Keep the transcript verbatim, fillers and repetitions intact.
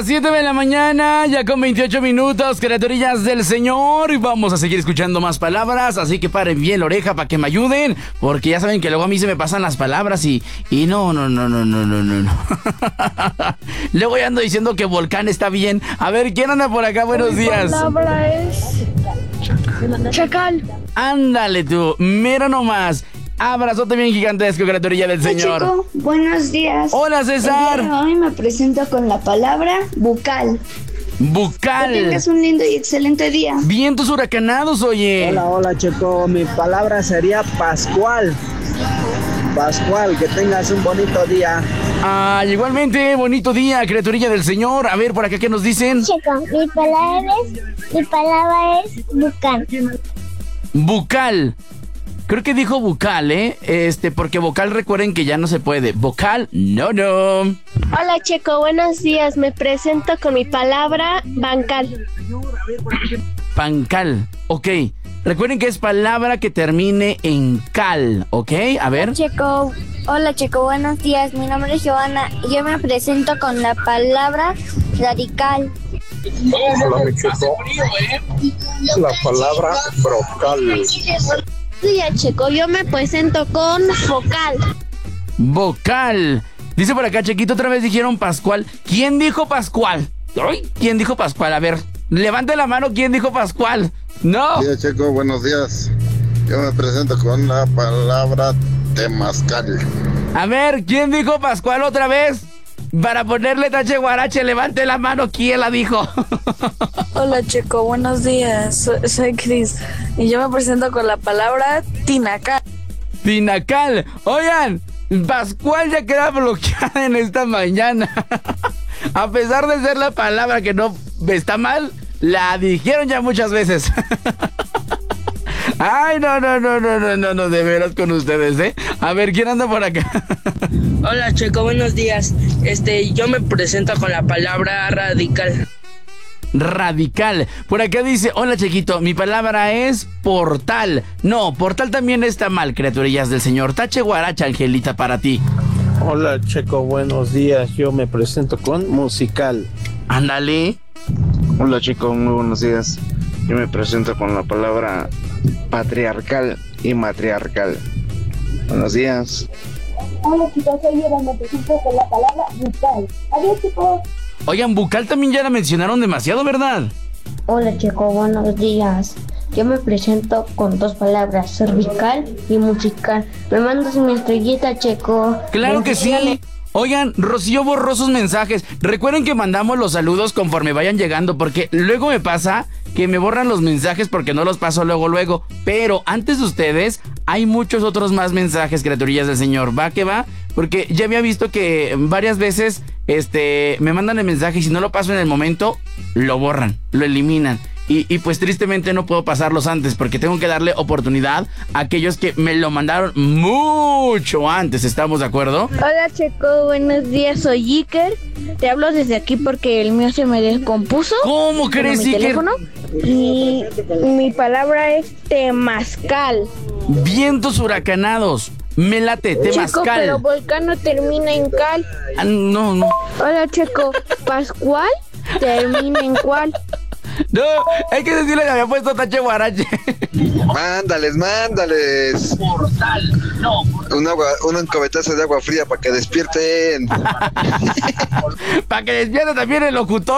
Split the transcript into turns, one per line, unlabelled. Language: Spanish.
Las siete de la mañana, ya con veintiocho minutos, criaturillas del Señor. Y vamos a seguir escuchando más palabras, así que paren bien la oreja para que me ayuden, porque ya saben que luego a mí se me pasan las palabras y, y no, no, no, no, no, no, no. Luego ya ando diciendo que volcán está bien. A ver, ¿quién anda por acá? Buenos días.
La palabra es chacal.
Ándale tú, mira nomás. Abrazote bien gigantesco, criaturilla del Señor.
Hola, chico, buenos días.
Hola, César.
El día de hoy me presento con la palabra bucal.
Bucal.
Que tengas un lindo y excelente día.
Vientos huracanados, oye.
Hola, hola, Checo. Mi palabra sería Pascual. Pascual, que tengas un bonito día.
Ah, igualmente, bonito día, criaturilla del Señor. A ver, por acá, ¿qué nos dicen?
Chico, mi palabra es, mi palabra es bucal.
Bucal. Creo que dijo bucal, ¿eh? Este, porque vocal, recuerden que ya no se puede. Vocal, no, no.
Hola, Checo, buenos días. Me presento con mi palabra bancal.
Pancal, ok. Recuerden que es palabra que termine en cal, ¿ok? A ver.
Checo, hola Checo, buenos días. Mi nombre es Giovanna y yo me presento con la palabra radical.
Hola, mi Checo. La palabra brocal.
Día, Checo, yo me presento con vocal.
Vocal. Dice por acá, Chequito, otra vez dijeron Pascual. ¿Quién dijo Pascual? ¿Ay? ¿Quién dijo Pascual? A ver, levante la mano, ¿quién dijo Pascual? No.
Hola, Checo, buenos días. Yo me presento con la palabra temazcal.
A ver, ¿quién dijo Pascual otra vez? Para ponerle tache guarache, levante la mano, ¿quién la dijo?
Hola, Checo, buenos días. Soy, soy Cris y yo me presento con la palabra tinacal.
Tinacal. Oigan, Pascual ya queda bloqueada en esta mañana. A pesar de ser la palabra que no está mal, la dijeron ya muchas veces. Ay, no, no, no, no, no, no, no, de veras con ustedes, ¿eh? A ver, ¿quién anda por acá?
Hola, Checo, buenos días. Este, yo me presento con la palabra radical.
Radical. Por acá dice, hola, Chequito, mi palabra es portal. No, portal también está mal, criaturillas del Señor. Tache guaracha, Angelita, para ti.
Hola, Checo, buenos días. Yo me presento con musical.
Ándale.
Hola, Checo, muy buenos días. Yo me presento con la palabra patriarcal y matriarcal. Buenos días.
Hola, chicos, soy Eva, me presento con la palabra bucal. Adiós, chicos.
Oigan, bucal también ya la mencionaron demasiado, ¿verdad?
Hola, Checo, buenos días. Yo me presento con dos palabras, cervical y musical. Me mandas mi estrellita, Checo.
Claro que sí. Oigan, Rocío borró sus mensajes. Recuerden que mandamos los saludos conforme vayan llegando, porque luego me pasa que me borran los mensajes porque no los paso luego, luego. Pero antes de ustedes, hay muchos otros más mensajes, criaturillas del Señor. Va que va, porque ya había visto que varias veces este, me mandan el mensaje y si no lo paso en el momento, lo borran, lo eliminan. Y, y pues tristemente no puedo pasarlos antes porque tengo que darle oportunidad a aquellos que me lo mandaron mucho antes. ¿Estamos de acuerdo?
Hola, Checo, buenos días, soy Iker. Te hablo desde aquí porque el mío se me descompuso.
¿Cómo crees,
mi
Iker?
teléfono. Y mi palabra es temazcal.
Vientos huracanados. Me late, temazcal.
Checo, pero volcán no termina en cal.
Ah, no, no.
Hola, Checo, Pascual termina en cual.
No, hay que decirle que había puesto tache guarache.
Mándales, mándales.
Portal, no.
Un, agua, un cubetazo de agua fría para que despierten.
Para que despierte también el locutor.